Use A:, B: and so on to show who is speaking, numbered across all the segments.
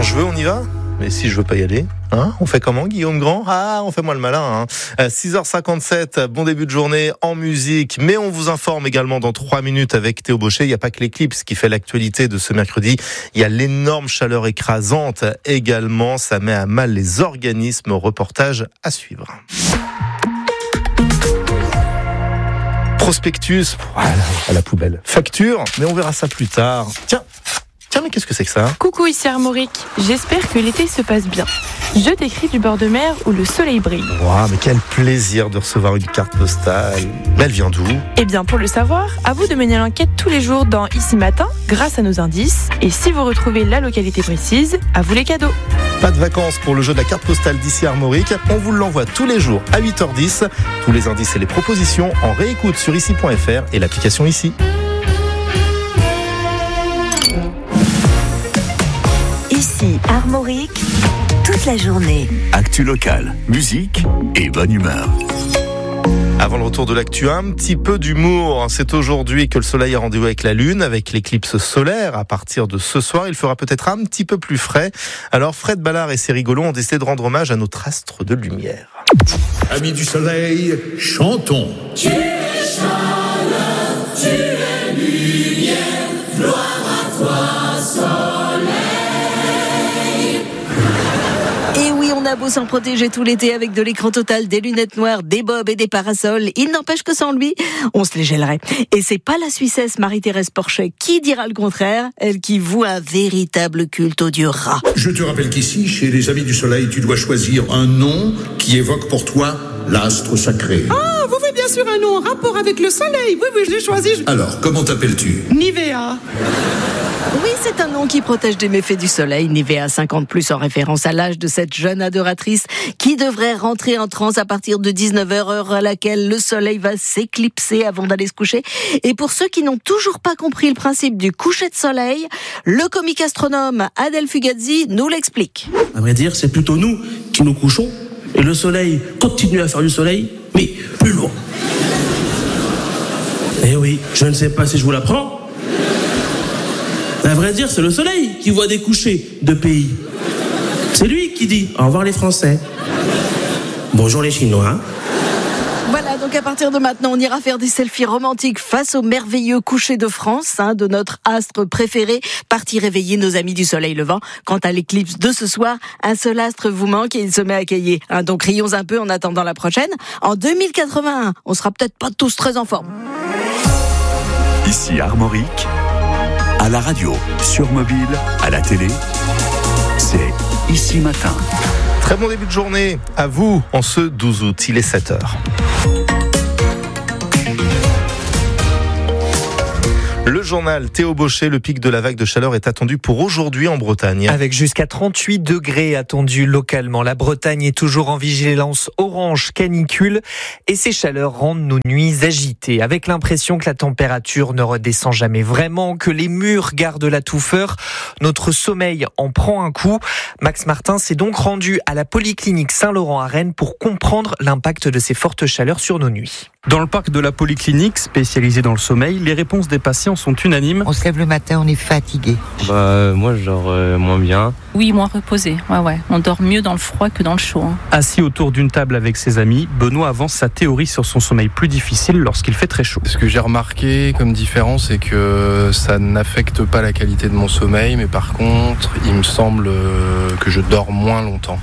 A: Quand je veux, on y va ? Mais si je veux pas y aller, on fait comment, Guillaume Grand ? On fait moins le malin. 6h57, bon début de journée en musique, mais on vous informe également dans 3 minutes avec Théo Bauchet. Il n'y a pas que l'éclipse qui fait l'actualité de ce mercredi. Il y a l'énorme chaleur écrasante également. Ça met à mal les organismes. Reportage à suivre. Prospectus, à la poubelle. Facture, mais on verra ça plus tard. Tiens, mais qu'est-ce que c'est que ça ?
B: Coucou, ici Armorique. J'espère que l'été se passe bien. Je t'écris du bord de mer où le soleil brille.
A: Wow, mais quel plaisir de recevoir une carte postale. Mais elle vient d'où ?
B: Eh bien, pour le savoir, à vous de mener l'enquête tous les jours dans Ici Matin, grâce à nos indices. Et si vous retrouvez la localité précise, à vous les cadeaux.
A: Pas de vacances pour le jeu de la carte postale d'ici Armorique. On vous l'envoie tous les jours à 8h10. Tous les indices et les propositions en réécoute sur ici.fr et l'application Ici.
C: Ici, Armorique, toute la journée.
D: Actu locale, musique et bonne humeur.
A: Avant le retour de l'actu, un petit peu d'humour. C'est aujourd'hui que le soleil a rendez-vous avec la lune, avec l'éclipse solaire. À partir de ce soir, il fera peut-être un petit peu plus frais. Alors Fred Ballard et ses rigolos ont décidé de rendre hommage à notre astre de lumière.
E: Amis du soleil, chantons.
F: Tu es chaleur, tu es lumière, gloire à toi, soleil.
C: Et oui, on a beau s'en protéger tout l'été avec de l'écran total, des lunettes noires, des bobs et des parasols, il n'empêche que sans lui, on se les gèlerait. Et c'est pas la Suissesse Marie-Thérèse Porchet qui dira le contraire, elle qui voue un véritable culte au dieu rat.
E: Je te rappelle qu'ici, chez les Amis du Soleil, tu dois choisir un nom qui évoque pour toi l'astre sacré.
G: Ah, vous voulez bien sûr un nom en rapport avec le soleil. Oui, je l'ai choisi.
E: Alors, comment t'appelles-tu ?
G: Nivea.
C: Oui, c'est un nom qui protège des méfaits du soleil, Nivea 50+, en référence à l'âge de cette jeune adoratrice qui devrait rentrer en transe à partir de 19h, heure à laquelle le soleil va s'éclipser avant d'aller se coucher. Et pour ceux qui n'ont toujours pas compris le principe du coucher de soleil, le comique astronome Adèle Fugazzi nous l'explique.
H: À vrai dire, c'est plutôt nous qui nous couchons et le soleil continue à faire du soleil, mais plus loin. Eh oui, je ne sais pas si je vous l'apprends. À vrai dire, c'est le soleil qui voit des couchers de pays. C'est lui qui dit au revoir les Français. Bonjour les Chinois.
C: Voilà, donc à partir de maintenant, on ira faire des selfies romantiques face au merveilleux coucher de France, de notre astre préféré, parti réveiller nos amis du soleil levant. Quant à l'éclipse de ce soir, un seul astre vous manque et il se met à cailler. Donc rions un peu en attendant la prochaine. En 2081, on sera peut-être pas tous très en forme.
D: Ici Armorique, à la radio, sur mobile, à la télé, c'est Ici Matin.
A: Très bon début de journée à vous en ce 12 août, il est 7h. Le journal Théo Bauchet, le pic de la vague de chaleur est attendu pour aujourd'hui en Bretagne.
I: Avec jusqu'à 38 degrés attendus localement. La Bretagne est toujours en vigilance orange canicule et ces chaleurs rendent nos nuits agitées. Avec l'impression que la température ne redescend jamais vraiment, que les murs gardent la touffeur, notre sommeil en prend un coup. Max Martin s'est donc rendu à la Polyclinique Saint-Laurent à Rennes pour comprendre l'impact de ces fortes chaleurs sur nos nuits.
J: Dans le parc de la Polyclinique, spécialisée dans le sommeil, les réponses des patients sont unanimes.
K: On se lève le matin, on est fatigué.
L: Moi, moins bien.
M: Oui, moins reposé. Ouais. On dort mieux dans le froid que dans le chaud.
J: Assis autour d'une table avec ses amis, Benoît avance sa théorie sur son sommeil plus difficile lorsqu'il fait très chaud.
L: Ce que j'ai remarqué comme différence, c'est que ça n'affecte pas la qualité de mon sommeil, mais par contre, il me semble que je dors moins longtemps.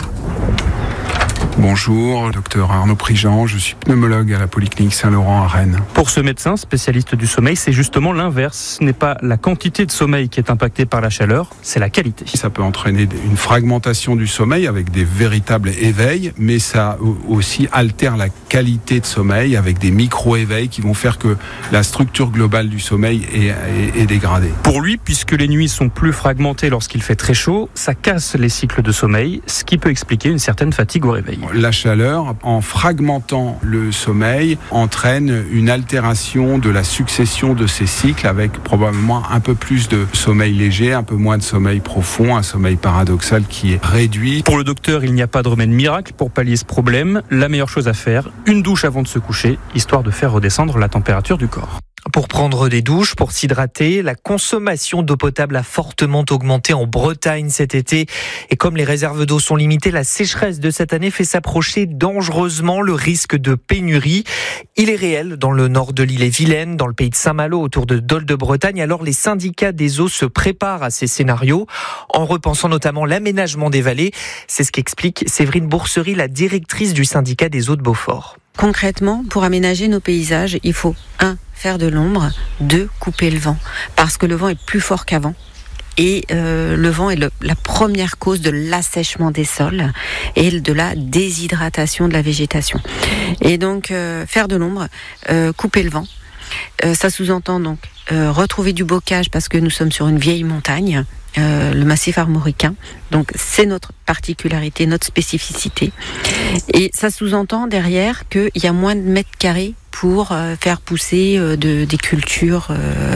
N: Bonjour, docteur Arnaud Prigent, je suis pneumologue à la Polyclinique Saint-Laurent à Rennes.
J: Pour ce médecin spécialiste du sommeil, c'est justement l'inverse. Ce n'est pas la quantité de sommeil qui est impactée par la chaleur, c'est la qualité.
N: Ça peut entraîner une fragmentation du sommeil avec des véritables éveils, mais ça aussi altère la qualité de sommeil avec des micro-éveils qui vont faire que la structure globale du sommeil est dégradée.
J: Pour lui, puisque les nuits sont plus fragmentées lorsqu'il fait très chaud, ça casse les cycles de sommeil, ce qui peut expliquer une certaine fatigue au réveil.
N: La chaleur, en fragmentant le sommeil, entraîne une altération de la succession de ces cycles avec probablement un peu plus de sommeil léger, un peu moins de sommeil profond, un sommeil paradoxal qui est réduit.
J: Pour le docteur, il n'y a pas de remède miracle pour pallier ce problème. La meilleure chose à faire, une douche avant de se coucher, histoire de faire redescendre la température du corps.
I: Pour prendre des douches, pour s'hydrater, la consommation d'eau potable a fortement augmenté en Bretagne cet été. Et comme les réserves d'eau sont limitées, la sécheresse de cette année fait s'approcher dangereusement le risque de pénurie. Il est réel dans le nord de l'Ille-et-Vilaine, dans le pays de Saint-Malo, autour de Dol de Bretagne. Alors les syndicats des eaux se préparent à ces scénarios en repensant notamment l'aménagement des vallées. C'est ce qu'explique Séverine Bourserie, la directrice du syndicat des eaux de Beaufort.
O: Concrètement, pour aménager nos paysages, il faut 1. Faire de l'ombre, 2. Couper le vent, parce que le vent est plus fort qu'avant. Et le vent est la première cause de l'assèchement des sols et de la déshydratation de la végétation. Et donc, faire de l'ombre, couper le vent, ça sous-entend donc retrouver du bocage parce que nous sommes sur une vieille montagne, le massif armoricain. Donc c'est notre particularité, notre spécificité. Et ça sous-entend derrière qu'il y a moins de mètres carrés pour faire pousser des cultures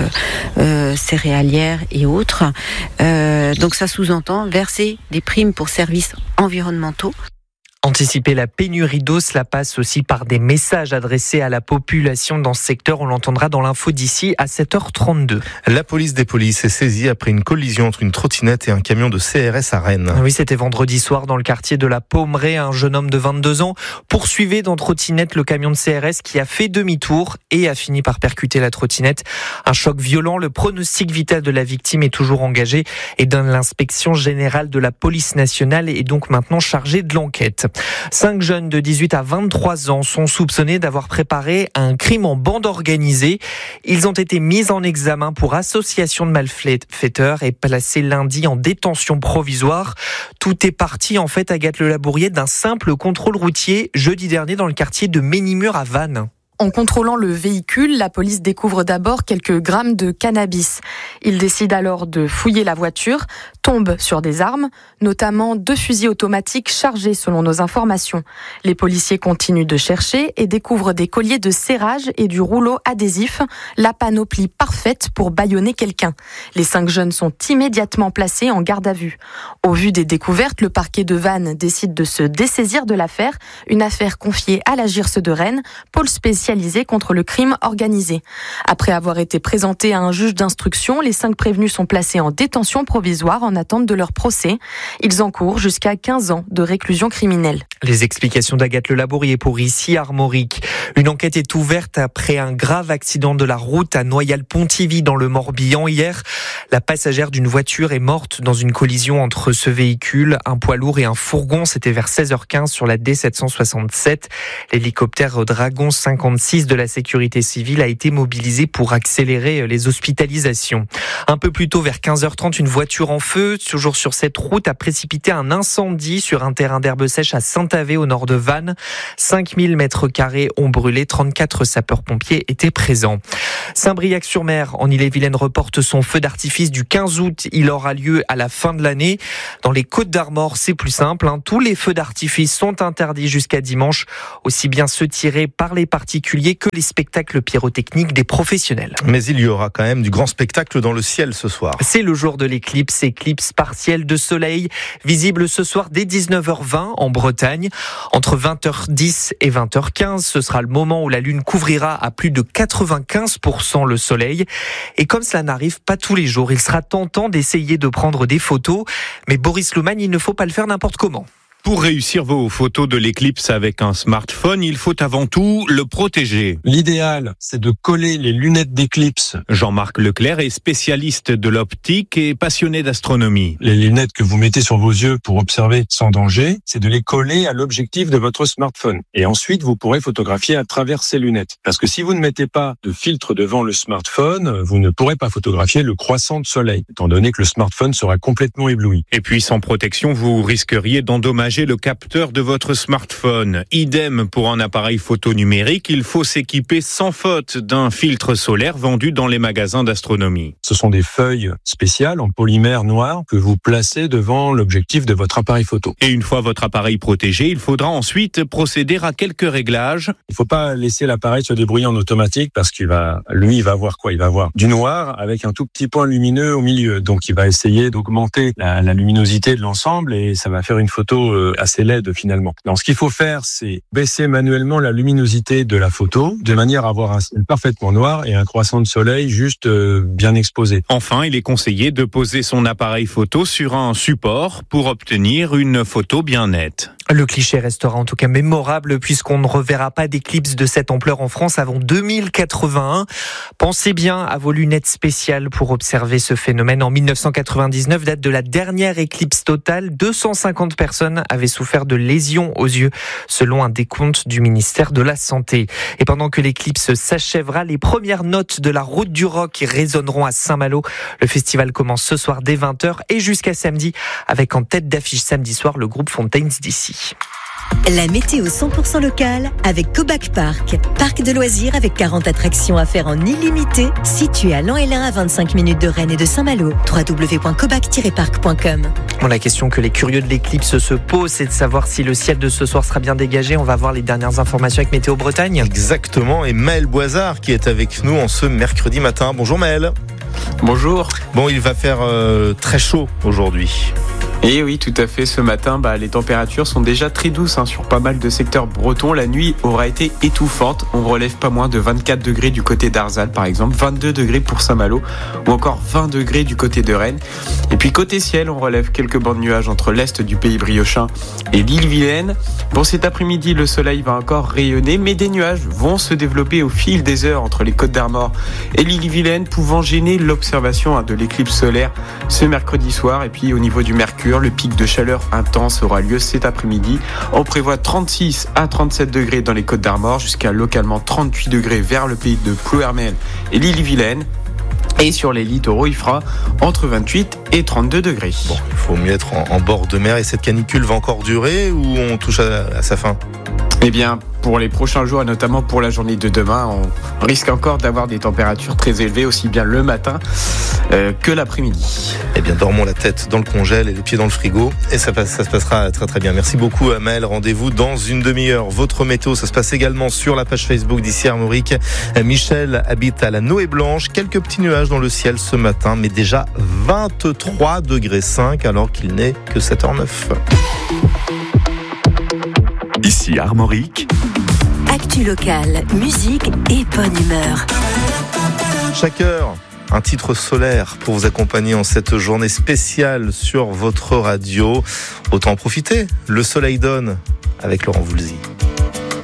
O: céréalières et autres. Donc ça sous-entend verser des primes pour services environnementaux.
I: Anticiper la pénurie d'eau, cela passe aussi par des messages adressés à la population dans ce secteur. On l'entendra dans l'info d'ici à 7h32.
A: La police des polices est saisie après une collision entre une trottinette et un camion de CRS à Rennes.
I: Oui, c'était vendredi soir dans le quartier de la Pommeraye. Un jeune homme de 22 ans poursuivait dans trottinette le camion de CRS qui a fait demi-tour et a fini par percuter la trottinette. Un choc violent. Le pronostic vital de la victime est toujours engagé et l'inspection générale de la police nationale est donc maintenant chargée de l'enquête. 5 jeunes de 18 à 23 ans sont soupçonnés d'avoir préparé un crime en bande organisée. Ils ont été mis en examen pour association de malfaiteurs et placés lundi en détention provisoire. Tout est parti en fait, Agathe Le Labouriet, d'un simple contrôle routier jeudi dernier dans le quartier de Ménimur à Vannes.
P: En contrôlant le véhicule, la police découvre d'abord quelques grammes de cannabis. Ils décident alors de fouiller la voiture, tombent sur des armes, notamment 2 fusils automatiques chargés selon nos informations. Les policiers continuent de chercher et découvrent des colliers de serrage et du rouleau adhésif, la panoplie parfaite pour bâillonner quelqu'un. Les 5 jeunes sont immédiatement placés en garde à vue. Au vu des découvertes, le parquet de Vannes décide de se dessaisir de l'affaire, une affaire confiée à la GIRS de Rennes, pôle spécialisé contre le crime organisé. Après avoir été présentés à un juge d'instruction, les 5 prévenus sont placés en détention provisoire en attente de leur procès. Ils encourent jusqu'à 15 ans de réclusion criminelle.
I: Les explications d'Agathe Le Labouriet pour ici Armorique. Une enquête est ouverte après un grave accident de la route à Noyal-Pontivy dans le Morbihan hier. La passagère d'une voiture est morte dans une collision entre ce véhicule, un poids lourd et un fourgon. C'était vers 16h15 sur la D767. L'hélicoptère Dragon 56 de la sécurité civile a été mobilisé pour accélérer les hospitalisations. Un peu plus tôt, vers 15h30, une voiture en feu, toujours sur cette route, a précipité un incendie sur un terrain d'herbe sèche à Saint-Avé, au nord de Vannes. 5000 mètres carrés ont brûlé, 34 sapeurs-pompiers étaient présents. Saint-Briac-sur-Mer, en Ille-et-Vilaine, reporte son feu d'artifice du 15 août. Il aura lieu à la fin de l'année. Dans les Côtes-d'Armor, c'est plus simple. Tous les feux d'artifice sont interdits jusqu'à dimanche, aussi bien ceux tirés par les particuliers que les spectacles pyrotechniques des professionnels.
A: Mais il y aura quand même du grand spectacle dans le ciel ce soir.
I: C'est le jour de l'éclipse partielle de soleil, visible ce soir dès 19h20 en Bretagne. Entre 20h10 et 20h15, ce sera le moment où la Lune couvrira à plus de 95% le soleil. Et comme cela n'arrive pas tous les jours, il sera tentant d'essayer de prendre des photos. Mais Boris Loumagne, il ne faut pas le faire n'importe comment.
Q: Pour réussir vos photos de l'éclipse avec un smartphone, il faut avant tout le protéger.
R: L'idéal, c'est de coller les lunettes d'éclipse.
Q: Jean-Marc Leclerc est spécialiste de l'optique et passionné d'astronomie.
R: Les lunettes que vous mettez sur vos yeux pour observer sans danger, c'est de les coller à l'objectif de votre smartphone. Et ensuite, vous pourrez photographier à travers ces lunettes. Parce que si vous ne mettez pas de filtre devant le smartphone, vous ne pourrez pas photographier le croissant de soleil, étant donné que le smartphone sera complètement ébloui.
Q: Et puis, sans protection, vous risqueriez d'endommager le capteur de votre smartphone. Idem pour un appareil photo numérique, il faut s'équiper sans faute d'un filtre solaire vendu dans les magasins d'astronomie.
R: Ce sont des feuilles spéciales en polymère noir que vous placez devant l'objectif de votre appareil photo.
Q: Et une fois votre appareil protégé, il faudra ensuite procéder à quelques réglages.
R: Il ne faut pas laisser l'appareil se débrouiller en automatique parce il va avoir quoi ? Il va avoir du noir avec un tout petit point lumineux au milieu. Donc il va essayer d'augmenter la luminosité de l'ensemble et ça va faire une photo assez laide finalement. Alors ce qu'il faut faire, c'est baisser manuellement la luminosité de la photo de manière à avoir un ciel parfaitement noir et un croissant de soleil juste bien exposé.
Q: Enfin, il est conseillé de poser son appareil photo sur un support pour obtenir une photo bien nette.
I: Le cliché restera en tout cas mémorable puisqu'on ne reverra pas d'éclipse de cette ampleur en France avant 2081. Pensez bien à vos lunettes spéciales pour observer ce phénomène. En 1999, date de la dernière éclipse totale, 250 personnes avaient souffert de lésions aux yeux, selon un décompte du ministère de la Santé. Et pendant que l'éclipse s'achèvera, les premières notes de la Route du Rock résonneront à Saint-Malo. Le festival commence ce soir dès 20h et jusqu'à samedi, avec en tête d'affiche samedi soir le groupe Fontaines d'ici.
S: La météo 100% locale avec Cobac Park. Parc de loisirs avec 40 attractions à faire en illimité, situé à Lan-Hélin à 25 minutes de Rennes et de Saint-Malo. www.cobac-park.com.
I: La question que les curieux de l'éclipse se posent, c'est de savoir si le ciel de ce soir sera bien dégagé. On va voir les dernières informations avec Météo Bretagne.
A: Exactement, et Maël Boisard qui est avec nous en ce mercredi matin. Bonjour Maël.
T: Bonjour.
A: Bon, il va faire très chaud aujourd'hui.
T: Et oui, tout à fait. Ce matin, les températures sont déjà très douces sur pas mal de secteurs bretons. La nuit aura été étouffante. On relève pas moins de 24 degrés du côté d'Arzal, par exemple, 22 degrés pour Saint-Malo, ou encore 20 degrés du côté de Rennes. Et puis côté ciel, on relève quelques bancs de nuages entre l'est du pays briochin et l'île-Vilaine. Pour cet après-midi, le soleil va encore rayonner, mais des nuages vont se développer au fil des heures entre les Côtes d'Armor et l'île-Vilaine, pouvant gêner l'observation de l'éclipse solaire ce mercredi soir. Et puis au niveau du mercure, le pic de chaleur intense aura lieu cet après-midi. On prévoit 36 à 37 degrés dans les Côtes d'Armor, jusqu'à localement 38 degrés vers le pays de Plouermel et l'île-Vilaine. Et sur les littoraux, il fera entre 28 et 32 degrés.
A: Bon, il faut mieux être en bord de mer. Et cette canicule va encore durer ou on touche à sa fin ?
T: Eh bien, pour les prochains jours, et notamment pour la journée de demain, on risque encore d'avoir des températures très élevées, aussi bien le matin que l'après-midi.
A: Eh bien, dormons la tête dans le congèle et les pieds dans le frigo, et ça se passera très très bien. Merci beaucoup Maël, rendez-vous dans une demi-heure. Votre météo, ça se passe également sur la page Facebook d'ici Armorique. Michel habite à la Noé Blanche, quelques petits nuages dans le ciel ce matin, mais déjà 23 degrés 5 alors qu'il n'est que 7h09.
D: Ici Armorique.
S: Actu locale, musique et bonne humeur.
A: Chaque heure, un titre solaire pour vous accompagner en cette journée spéciale sur votre radio. Autant en profiter, le soleil donne avec Laurent Voulzy.